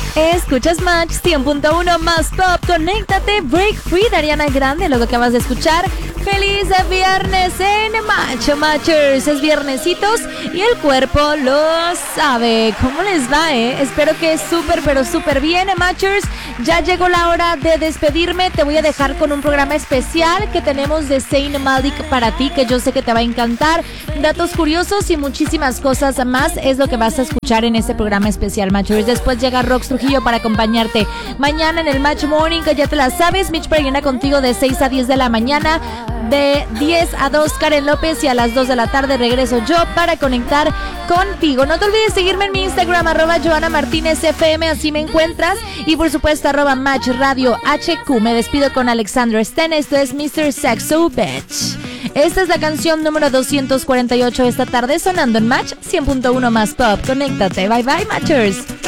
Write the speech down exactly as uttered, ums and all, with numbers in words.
Escuchas Match cien punto uno más Pop. Conéctate, Break Free de Ariana Grande, lo que acabas de escuchar. Feliz viernes en Match Matchers. Es viernesitos y el cuerpo lo sabe. ¿Cómo les va, eh? Espero que súper, pero súper bien, Matchers. Ya llegó la hora de despedirme. Te voy a dejar con un programa especial que tenemos de Zayn Malik para ti, que yo sé que te va a encantar. Datos curiosos y muchísimas cosas más es lo que vas a escuchar en este programa especial, Matchers. Después llega Rox Trujillo para acompañarte mañana en el Match Morning, que ya te la sabes. Mitch Peregrina contigo de seis a diez de la mañana. De diez a dos Karen López, y a las dos de la tarde regreso yo para conectar contigo. No te olvides seguirme en mi Instagram, arroba Joana Martínez F M, así me encuentras. Y por supuesto, arroba Match Radio H Q. Me despido con Alexandra Sten. Esto es mister Sexo Bitch. Esta es la canción número doscientos cuarenta y ocho esta tarde, sonando en Match cien punto uno más Pop. Conéctate. Bye bye, Matchers.